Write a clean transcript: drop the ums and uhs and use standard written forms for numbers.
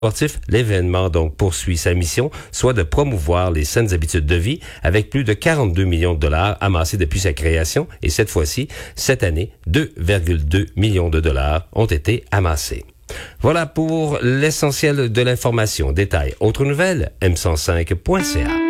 Sportif, l'événement donc poursuit sa mission, soit de promouvoir les saines habitudes de vie avec plus de 42 millions de dollars amassés depuis sa création et cette fois-ci, cette année, 2,2 millions de dollars ont été amassés. Voilà pour l'essentiel de l'information. Détail, autres nouvelles, m105.ca.